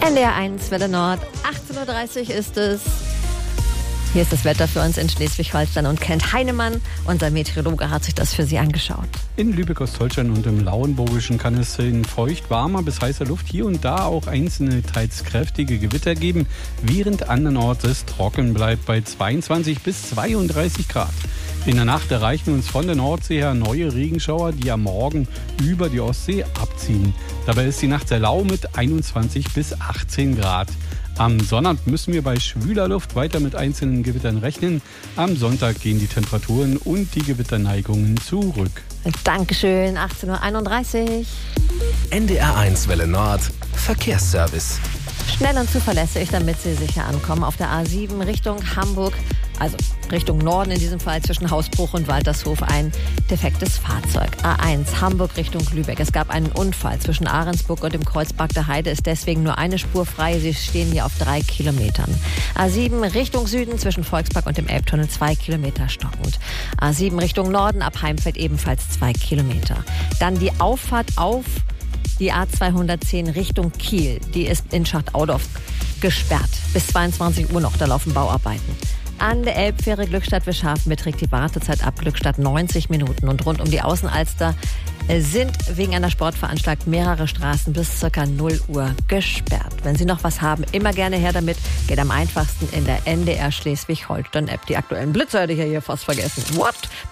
NDR 1, Welle Nord, 18.30 Uhr ist es. Hier ist das Wetter für uns in Schleswig-Holstein und Kent Heinemann, unser Meteorologe, hat sich das für Sie angeschaut. In Lübeck-Ostholstein und im Lauenburgischen kann es in feucht, warmer bis heißer Luft hier und da auch einzelne, teils kräftige Gewitter geben, während andernorts es trocken bleibt bei 22 bis 32 Grad. In der Nacht erreichen uns von der Nordsee her neue Regenschauer, die am Morgen über die Ostsee abziehen. Dabei ist die Nacht sehr lau mit 21 bis 18 Grad. Am Sonnabend müssen wir bei schwüler Luft weiter mit einzelnen Gewittern rechnen. Am Sonntag gehen die Temperaturen und die Gewitterneigungen zurück. Dankeschön, 18.31 Uhr. NDR 1 Welle Nord, Verkehrsservice. Schnell und zuverlässig, damit Sie sicher ankommen. Auf der A7 Richtung Hamburg, also Richtung Norden in diesem Fall zwischen Hausbruch und Waltershof, ein defektes Fahrzeug. A1 Hamburg Richtung Lübeck. Es gab einen Unfall zwischen Ahrensburg und dem Kreuzberg der Heide, ist deswegen nur eine Spur frei. Sie stehen hier auf 3 Kilometern. A7 Richtung Süden zwischen Volkspark und dem Elbtunnel 2 Kilometer stockend. A7 Richtung Norden ab Heimfeld ebenfalls 2 Kilometer. Dann die Auffahrt auf die A210 Richtung Kiel. Die ist in Schacht-Audorf gesperrt. Bis 22 Uhr noch, da laufen Bauarbeiten. An der Elbfähre Glückstadt-Wischhafen beträgt die Wartezeit ab Glückstadt 90 Minuten. Und rund um die Außenalster sind wegen einer Sportveranstaltung mehrere Straßen bis ca. 0 Uhr gesperrt. Wenn Sie noch was haben, immer gerne her damit. Geht am einfachsten in der NDR Schleswig-Holstein-App. Die aktuellen Blitzer hätte ich ja hier fast vergessen. What?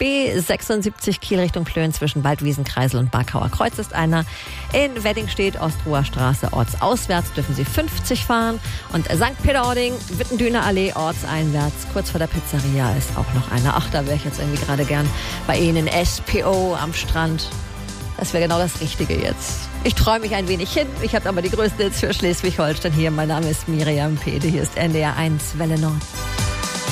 B76 Kiel Richtung Plön zwischen Waldwiesenkreisel und Barkauer Kreuz ist einer. In Weddingstedt, Ostroher Straße, ortsauswärts dürfen Sie 50 fahren. Und St. Peter-Ording, Wittendüner Allee, ortseinwärts, kurz vor der Pizzeria ist auch noch einer. Ach, da wäre ich jetzt irgendwie gerade gern bei Ihnen. SPO am Strand. Das wäre genau das Richtige jetzt. Ich träume mich ein wenig hin. Ich habe aber die größten Hits für Schleswig-Holstein hier. Mein Name ist Miriam Pede. Hier ist NDR 1 Welle Nord.